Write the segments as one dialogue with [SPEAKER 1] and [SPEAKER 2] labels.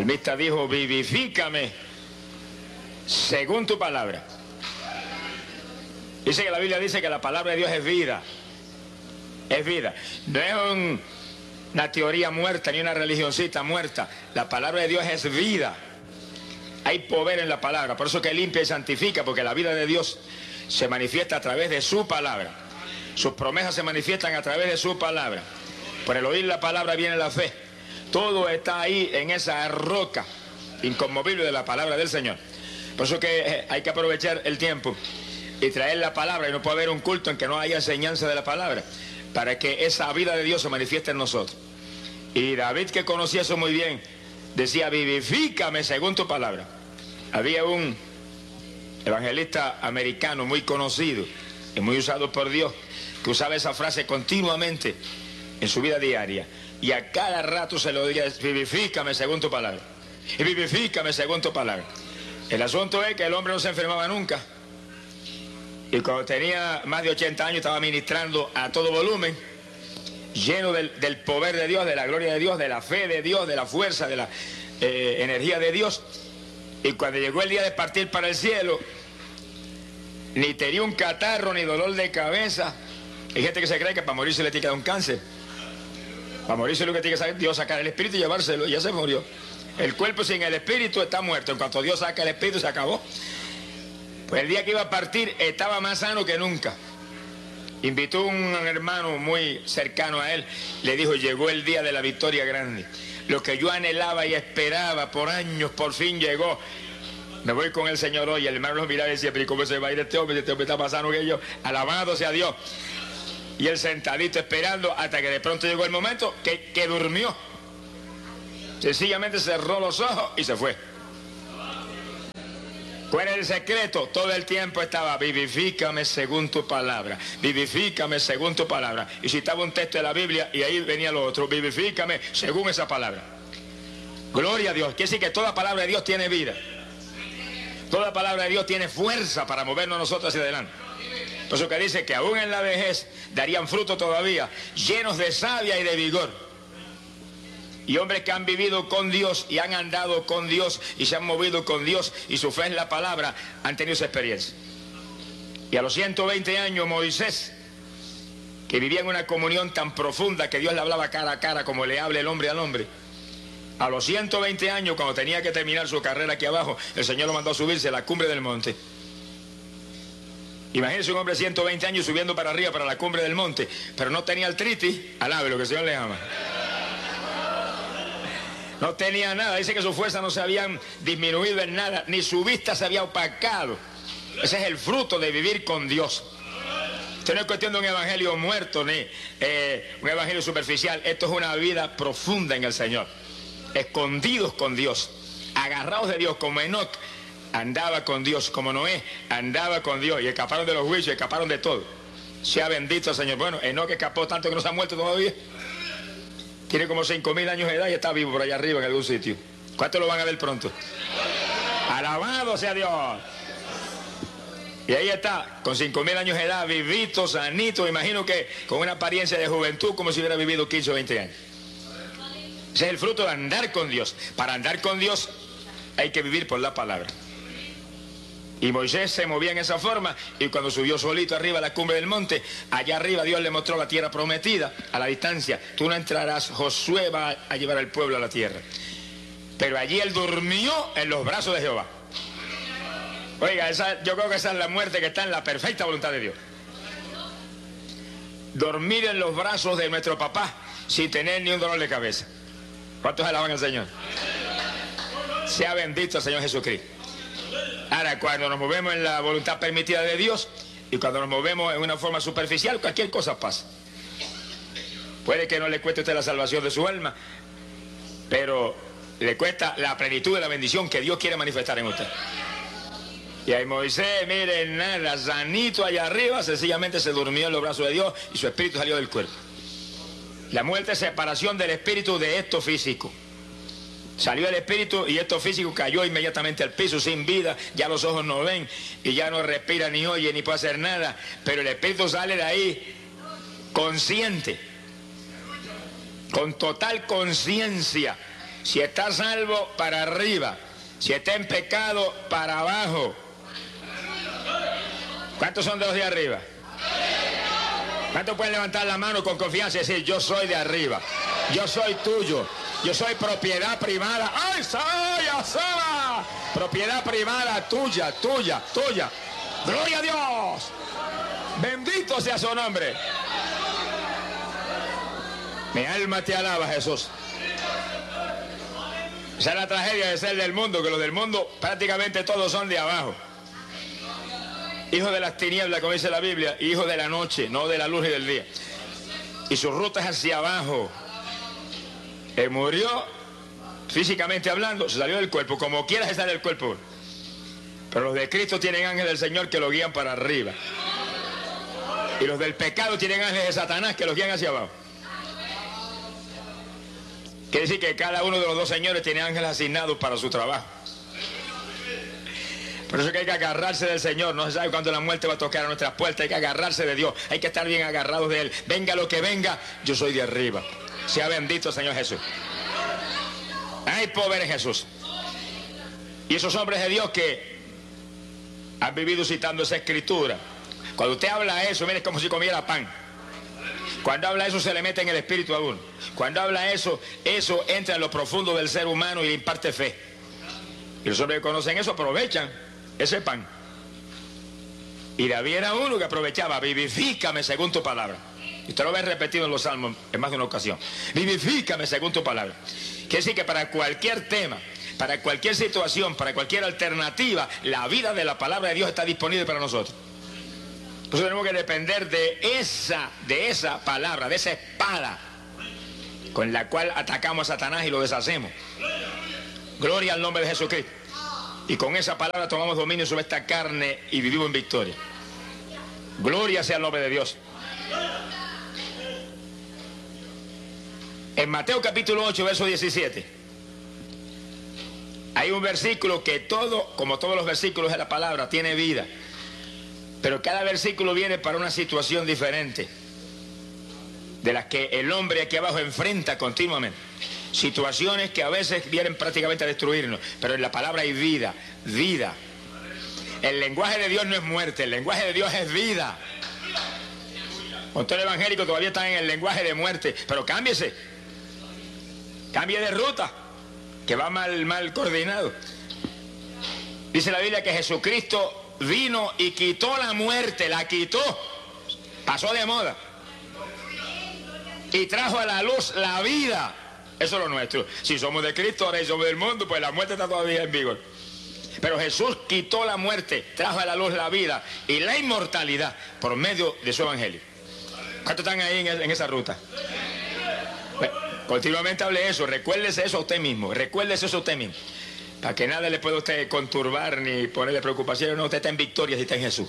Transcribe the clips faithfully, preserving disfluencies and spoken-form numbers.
[SPEAKER 1] salmista dijo, vivifícame según tu palabra. Dice que la Biblia dice que la palabra de Dios es vida. Es vida. No es un, una teoría muerta ni una religioncita muerta. La palabra de Dios es vida. Hay poder en la palabra. Por eso que limpia y santifica, porque la vida de Dios se manifiesta a través de su palabra. Sus promesas se manifiestan a través de su palabra. Por el oír la palabra viene la fe. Todo está ahí en esa roca inconmovible de la palabra del Señor. Por eso que hay que aprovechar el tiempo y traer la palabra. Y no puede haber un culto en que no haya enseñanza de la palabra, para que esa vida de Dios se manifieste en nosotros. Y David, que conocía eso muy bien, decía, vivifícame según tu palabra. Había un evangelista americano muy conocido y muy usado por Dios, que usaba esa frase continuamente en su vida diaria. Y a cada rato se lo decía, vivifícame según tu palabra. Y vivifícame según tu palabra. El asunto es que el hombre no se enfermaba nunca. Y cuando tenía más de ochenta años estaba ministrando a todo volumen, lleno del, del poder de Dios, de la gloria de Dios, de la fe de Dios, de la fuerza, de la eh, energía de Dios. Y cuando llegó el día de partir para el cielo, ni tenía un catarro, ni dolor de cabeza. Hay gente que se cree que para morirse le tiene que dar un cáncer. Para morirse lo que tiene que hacer Dios, sacar el espíritu y llevárselo, y ya se murió. El cuerpo sin el espíritu está muerto. En cuanto Dios saca el espíritu, se acabó. Pues el día que iba a partir estaba más sano que nunca. Invitó a un hermano muy cercano a él, le dijo, llegó el día de la victoria grande. Lo que yo anhelaba y esperaba por años, por fin llegó. Me voy con el Señor hoy. El hermano lo miraba y decía, pero ¿cómo se va a ir este hombre? Este hombre está más sano que yo. Alabado sea Dios. Y él sentadito esperando hasta que de pronto llegó el momento que, que durmió. Sencillamente cerró los ojos y se fue. ¿Cuál era el secreto? Todo el tiempo estaba, vivifícame según tu palabra, vivifícame según tu palabra. Y citaba un texto de la Biblia y ahí venía lo otro, vivifícame según esa palabra. Gloria a Dios. Quiere decir que toda palabra de Dios tiene vida. Toda palabra de Dios tiene fuerza para movernos nosotros hacia adelante. Por eso que dice que aún en la vejez darían fruto todavía, llenos de savia y de vigor. Y hombres que han vivido con Dios y han andado con Dios y se han movido con Dios y su fe en la palabra, han tenido esa experiencia. Y a los ciento veinte años Moisés, que vivía en una comunión tan profunda que Dios le hablaba cara a cara como le habla el hombre al hombre, a los ciento veinte años, cuando tenía que terminar su carrera aquí abajo, el Señor lo mandó a subirse a la cumbre del monte. Imagínense un hombre de ciento veinte años subiendo para arriba, para la cumbre del monte, pero no tenía artritis, alabe lo que el Señor le ama. No tenía nada, dice que sus fuerzas no se habían disminuido en nada, ni su vista se había opacado. Ese es el fruto de vivir con Dios. Esto no es cuestión de un evangelio muerto, ni eh, un evangelio superficial. Esto es una vida profunda en el Señor. Escondidos con Dios, agarrados de Dios, como Enoc andaba con Dios, como Noé andaba con Dios, y escaparon de los juicios, escaparon de todo. Sea bendito el Señor. Bueno, Enoc escapó tanto que no se ha muerto todavía. Tiene como cinco mil años de edad y está vivo por allá arriba en algún sitio. ¿Cuántos lo van a ver pronto? Alabado sea Dios. Y ahí está, con cinco mil años de edad, vivito, sanito, imagino que con una apariencia de juventud como si hubiera vivido quince o veinte años. Ese es el fruto de andar con Dios. Para andar con Dios hay que vivir por la palabra. Y Moisés se movía en esa forma, y cuando subió solito arriba a la cumbre del monte, allá arriba Dios le mostró la tierra prometida a la distancia. Tú no entrarás, Josué va a llevar al pueblo a la tierra. Pero allí él durmió en los brazos de Jehová. Oiga, esa, yo creo que esa es la muerte que está en la perfecta voluntad de Dios. Dormir en los brazos de nuestro papá sin tener ni un dolor de cabeza. ¿Cuántos alaban al Señor? Sea bendito el Señor Jesucristo. Ahora, cuando nos movemos en la voluntad permitida de Dios y cuando nos movemos en una forma superficial, cualquier cosa pasa. Puede que no le cueste a usted la salvación de su alma, pero le cuesta la plenitud de la bendición que Dios quiere manifestar en usted. Y ahí Moisés, miren, nada, sanito allá arriba, sencillamente se durmió en los brazos de Dios y su espíritu salió del cuerpo. La muerte es separación del espíritu de esto físico. Salió el espíritu y esto físico cayó inmediatamente al piso sin vida, ya los ojos no ven y ya no respira ni oye ni puede hacer nada, pero el espíritu sale de ahí consciente, con total conciencia Si está salvo, para arriba. Si está en pecado, para abajo. ¿Cuántos son de los de arriba? ¿Cuántos pueden levantar la mano con confianza y decir, yo soy de arriba? Yo soy tuyo. Yo soy propiedad privada. ¡Ay, soy asada! Propiedad privada tuya, tuya, tuya. ¡Gloria a Dios! Bendito sea su nombre. Mi alma te alaba, Jesús. Esa es la tragedia de ser del mundo, que los del mundo prácticamente todos son de abajo. Hijos de las tinieblas, como dice la Biblia, y hijos de la noche, no de la luz y del día. Y su ruta es hacia abajo. Él murió, físicamente hablando, se salió del cuerpo, como quiera se sale del cuerpo. Pero los de Cristo tienen ángeles del Señor que lo guían para arriba. Y los del pecado tienen ángeles de Satanás que los guían hacia abajo. Quiere decir que cada uno de los dos señores tiene ángeles asignados para su trabajo. Por eso que hay que agarrarse del Señor. No se sabe cuándo la muerte va a tocar a nuestras puertas. Hay que agarrarse de Dios. Hay que estar bien agarrados de Él. Venga lo que venga, yo soy de arriba. Sea bendito el Señor Jesús. Hay poder en Jesús. Y esos hombres de Dios que han vivido citando esa escritura. Cuando usted habla eso, mire, es como si comiera pan. Cuando habla eso, se le mete en el espíritu a uno. Cuando habla eso, eso entra en lo profundo del ser humano y le imparte fe. Y los hombres que conocen eso aprovechan ese pan. Y David era uno que aprovechaba, vivifícame según tu palabra. Y usted lo ve repetido en los salmos en más de una ocasión. Vivifícame según tu palabra. Quiere decir que para cualquier tema, para cualquier situación, para cualquier alternativa, la vida de la palabra de Dios está disponible para nosotros. Por eso tenemos que depender de esa, de esa palabra, de esa espada con la cual atacamos a Satanás y lo deshacemos. Gloria al nombre de Jesucristo. Y con esa palabra tomamos dominio sobre esta carne y vivimos en victoria. Gloria sea el nombre de Dios. En Mateo capítulo ocho, verso diecisiete, hay un versículo que todo, como todos los versículos de la palabra, tiene vida. Pero cada versículo viene para una situación diferente, de las que el hombre aquí abajo enfrenta continuamente. Situaciones que a veces vienen prácticamente a destruirnos, pero en la palabra hay vida, vida. El lenguaje de Dios no es muerte, el lenguaje de Dios es vida. Usted el evangélico todavía está en el lenguaje de muerte, pero cámbiese, cambie de ruta, que va mal, mal coordinado. Dice la Biblia que Jesucristo vino y quitó la muerte, la quitó, pasó de moda, y trajo a la luz la vida. Eso es lo nuestro. Si somos de Cristo, ahora y somos del mundo, pues la muerte está todavía en vigor. Pero Jesús quitó la muerte, trajo a la luz la vida y la inmortalidad por medio de su evangelio. ¿Cuántos están ahí en, en esa ruta? Bueno, continuamente hable eso, recuérdese eso a usted mismo, recuérdese eso a usted mismo. Para que nada le pueda a usted conturbar ni ponerle preocupación. No, usted está en victoria si está en Jesús.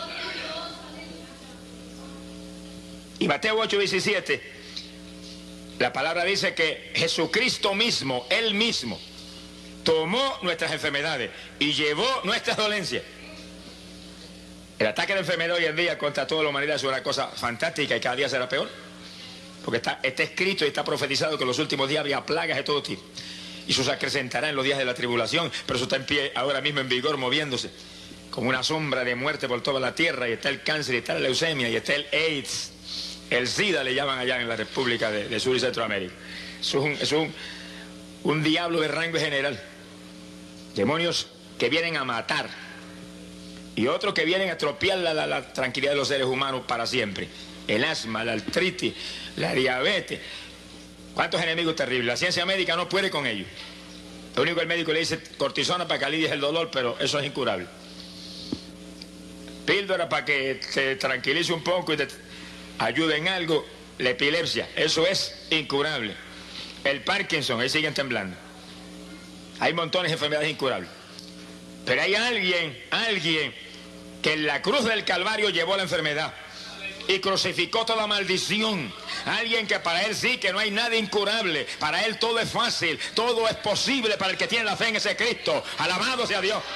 [SPEAKER 1] Y Mateo ocho, diecisiete, la palabra dice que Jesucristo mismo, Él mismo, tomó nuestras enfermedades y llevó nuestras dolencias. El ataque de la enfermedad hoy en día contra toda la humanidad es una cosa fantástica y cada día será peor. Porque está, está escrito y está profetizado que en los últimos días habría plagas de todo tipo. Y eso se acrecentará en los días de la tribulación, pero eso está en pie ahora mismo en vigor, moviéndose, como una sombra de muerte por toda la tierra. Y está el cáncer, y está la leucemia, y está el AIDS, el SIDA le llaman allá en la República de, de Sur y Centroamérica. Eso es, un, eso es un, un diablo de rango general. Demonios que vienen a matar, y otros que vienen a estropear la, la, la tranquilidad de los seres humanos para siempre. El asma, la artritis, la diabetes. ¿Cuántos enemigos terribles? La ciencia médica no puede con ellos. Lo único que el médico le dice cortisona para que alivies el dolor, pero eso es incurable. Píldora para que te tranquilice un poco y te ayude en algo. La epilepsia, eso es incurable. El Parkinson, ahí siguen temblando. Hay montones de enfermedades incurables. Pero hay alguien, alguien que en la cruz del Calvario llevó la enfermedad y crucificó toda maldición. Alguien que para él sí, que no hay nada incurable. Para él todo es fácil, todo es posible para el que tiene la fe en ese Cristo. Alabado sea Dios.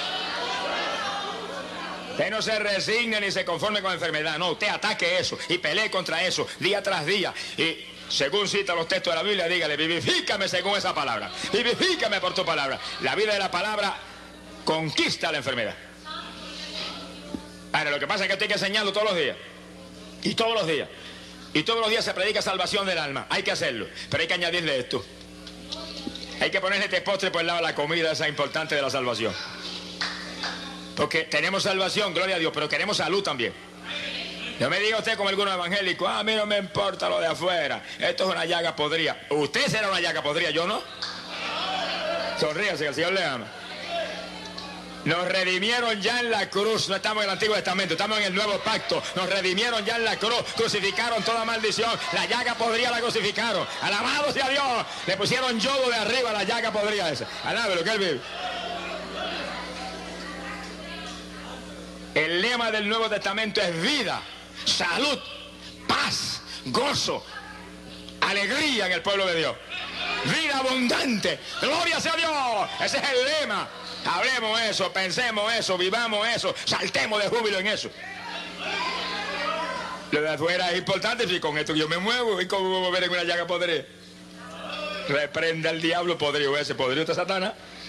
[SPEAKER 1] Usted no se resigne ni se conforme con la enfermedad. No, usted ataque eso y pelee contra eso día tras día. Y según cita los textos de la Biblia, dígale, vivifícame según esa palabra. Vivifícame por tu palabra. La vida de la palabra conquista la enfermedad. Ahora, lo que pasa es que esto hay que enseñarlo todos los días. Y todos los días. Y todos los días se predica salvación del alma. Hay que hacerlo. Pero hay que añadirle esto. Hay que ponerle este postre por el lado de la comida esa importante de la salvación. Porque tenemos salvación, gloria a Dios, pero queremos salud también. No me diga usted como algunos evangélicos, ah, a mí no me importa lo de afuera, esto es una llaga podrida. Usted será una llaga podrida, yo no. Sonríase, que el Señor le ama. Nos redimieron ya en la cruz, no estamos en el Antiguo Testamento, estamos en el Nuevo Pacto. Nos redimieron ya en la cruz, crucificaron toda maldición, la llaga podrida la crucificaron. Alabado sea Dios, le pusieron yodo de arriba a la llaga podrida esa. Alábelo, que Él vive. El lema del Nuevo Testamento es vida, salud, paz, gozo, alegría en el pueblo de Dios. Vida abundante, gloria sea Dios. Ese es el lema. Hablemos eso, pensemos eso, vivamos eso, saltemos de júbilo en eso. Lo de afuera es importante, si con esto yo me muevo y como mover en una llaga podrida. Reprenda al diablo podrido ese, podrido de Satanás.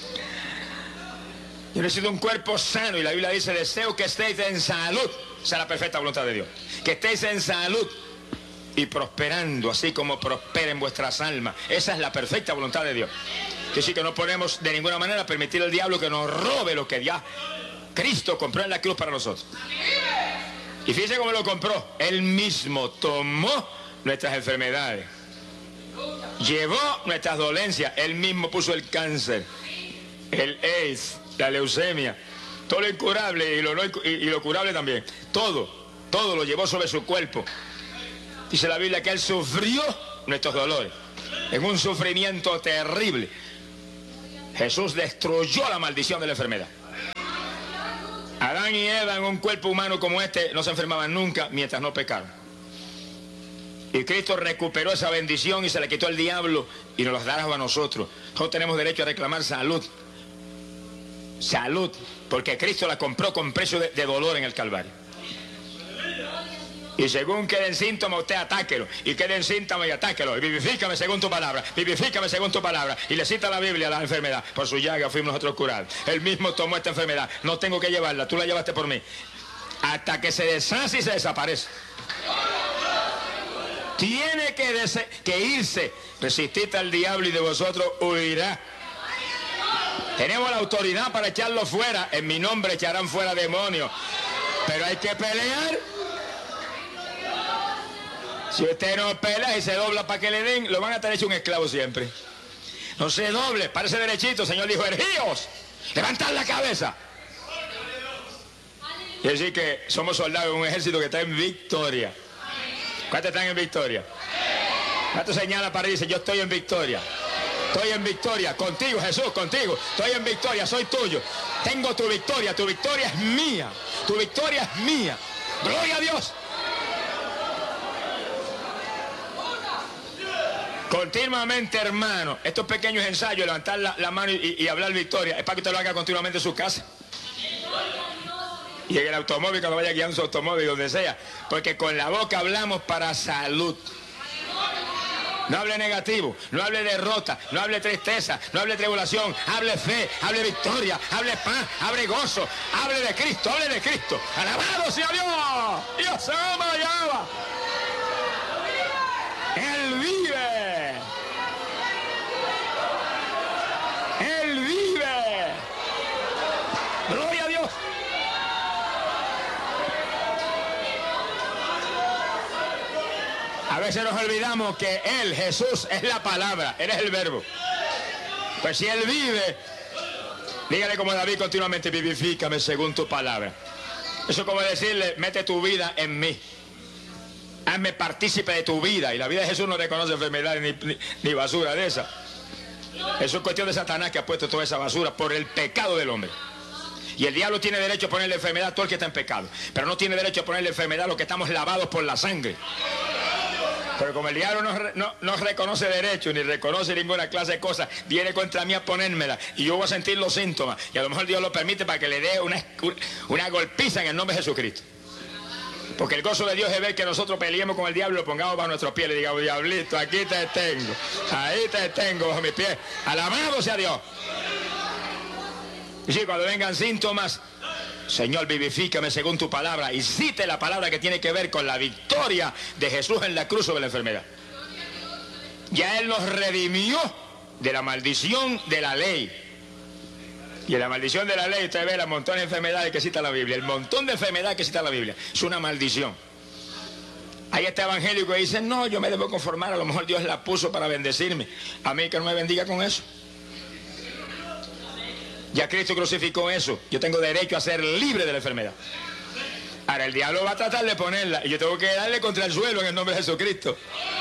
[SPEAKER 1] Yo necesito un cuerpo sano y la Biblia dice, deseo que estéis en salud. Esa es la perfecta voluntad de Dios. Que estéis en salud y prosperando, así como prosperen vuestras almas. Esa es la perfecta voluntad de Dios. Que sí, que no podemos de ninguna manera permitir al diablo que nos robe lo que ya Cristo compró en la cruz para nosotros. Y fíjense cómo lo compró. Él mismo tomó nuestras enfermedades. Llevó nuestras dolencias. Él mismo puso el cáncer, el AIDS, la leucemia, todo lo incurable y lo, no, y, y lo curable también. Todo, todo lo llevó sobre su cuerpo. Dice la Biblia que Él sufrió nuestros dolores. En un sufrimiento terrible. Jesús destruyó la maldición de la enfermedad. Adán y Eva en un cuerpo humano como este no se enfermaban nunca mientras no pecaron. Y Cristo recuperó esa bendición y se le quitó el diablo y nos las dará a nosotros. Nosotros tenemos derecho a reclamar salud. Salud, porque Cristo la compró con precio de, de dolor en el Calvario. Y según queden síntomas, usted atáquelo. Y queden síntomas y atáquelo. Y vivifícame según tu palabra. Vivifícame según tu palabra. Y le cita la Biblia a la enfermedad. Por su llaga fuimos nosotros curados. Él mismo tomó esta enfermedad. No tengo que llevarla. Tú la llevaste por mí. Hasta que se deshace y se desaparece. Tiene que, que irse. Resistid al diablo y de vosotros huirá. Tenemos la autoridad para echarlo fuera. En mi nombre echarán fuera demonios. Pero hay que pelear. Si usted no pelea y se dobla para que le den, lo van a tener hecho un esclavo siempre. No se doble, parece derechito. El Señor dijo, erguíos, levantad la cabeza. Y decir que somos soldados de un ejército que está en victoria. ¿Cuántos están en victoria? ¿Cuántos señala para y dice, yo estoy en victoria? Estoy en victoria, contigo Jesús, contigo. Estoy en victoria, soy tuyo. Tengo tu victoria, tu victoria es mía. Tu victoria es mía. Gloria a Dios. Continuamente, hermano, estos pequeños ensayos, levantar la, la mano y, y hablar victoria, es para que usted lo haga continuamente en su casa. Y en el automóvil, cuando vaya guiando su automóvil, donde sea. Porque con la boca hablamos para salud. No hable negativo, no hable derrota, no hable tristeza, no hable tribulación, hable fe, hable victoria, hable paz, hable gozo, hable de Cristo, hable de Cristo. ¡Alabado sea Dios! ¡Dios ama y ama! ¡Él vive! ¡Él vive! ¡Gloria a Dios! A veces nos olvidamos que Él, Jesús, es la palabra, Él es el verbo. Pues si Él vive, dígale como David continuamente, vivifícame según tu palabra. Eso es como decirle, mete tu vida en mí. Hazme partícipe de tu vida. Y la vida de Jesús no reconoce enfermedades ni, ni, ni basura de esa. Eso es cuestión de Satanás que ha puesto toda esa basura por el pecado del hombre. Y el diablo tiene derecho a ponerle enfermedad a todo el que está en pecado. Pero no tiene derecho a ponerle enfermedad a los que estamos lavados por la sangre. Pero como el diablo no, no, no reconoce derecho ni reconoce ninguna clase de cosas, viene contra mí a ponérmela y yo voy a sentir los síntomas. Y a lo mejor Dios lo permite para que le dé una, una golpiza en el nombre de Jesucristo. Porque el gozo de Dios es ver que nosotros peleemos con el diablo y lo pongamos bajo nuestros pies y le digamos, diablito, aquí te tengo, ahí te tengo bajo mis pies. Alabado sea Dios. Y sí, cuando vengan síntomas, Señor, vivifícame según tu palabra, y cite la palabra que tiene que ver con la victoria de Jesús en la cruz sobre la enfermedad. Ya Él nos redimió de la maldición de la ley. Y en la maldición de la ley usted ve el montón de enfermedades que cita la Biblia. El montón de enfermedades que cita la Biblia. Es una maldición. Hay este evangélico que dice, no, yo me debo conformar, a lo mejor Dios la puso para bendecirme. A mí que no me bendiga con eso. Ya Cristo crucificó eso. Yo tengo derecho a ser libre de la enfermedad. Ahora el diablo va a tratar de ponerla y yo tengo que darle contra el suelo en el nombre de Jesucristo.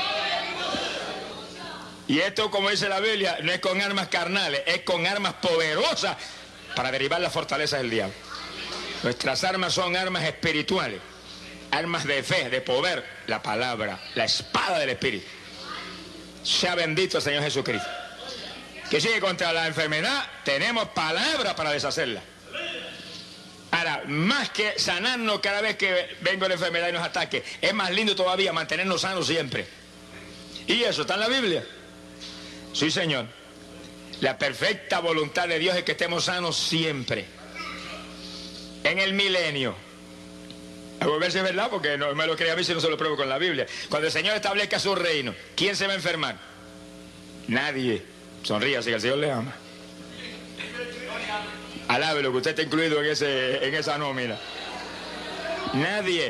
[SPEAKER 1] Y esto, como dice la Biblia, no es con armas carnales, es con armas poderosas para derribar las fortalezas del diablo. Nuestras armas son armas espirituales, armas de fe, de poder, la palabra, la espada del Espíritu. Sea bendito el Señor Jesucristo. Que sigue contra la enfermedad, tenemos palabra para deshacerla. Ahora, más que sanarnos cada vez que venga la enfermedad y nos ataque, es más lindo todavía mantenernos sanos siempre. Y eso está en la Biblia. Sí, Señor. La perfecta voluntad de Dios es que estemos sanos siempre. En el milenio. A ver si es verdad, porque no me lo crea a mí si no se lo pruebo con la Biblia. Cuando el Señor establezca su reino, ¿quién se va a enfermar? Nadie. Sonríe, así que el Señor le ama. Alábelo, que usted está incluido en, ese, en esa nómina. Nadie.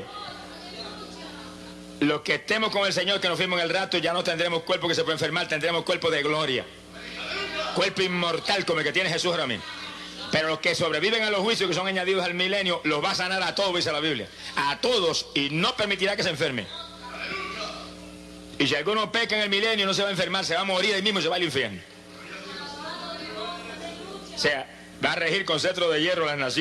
[SPEAKER 1] Los que estemos con el Señor, que nos fuimos en el rato, ya no tendremos cuerpo que se puede enfermar, tendremos cuerpo de gloria. Cuerpo inmortal como el que tiene Jesús ahora mismo. Pero los que sobreviven a los juicios que son añadidos al milenio, los va a sanar a todos, dice la Biblia. A todos, y no permitirá que se enfermen. Y si alguno peca en el milenio, no se va a enfermar, se va a morir ahí mismo y se va al infierno. O sea, va a regir con cetro de hierro las naciones.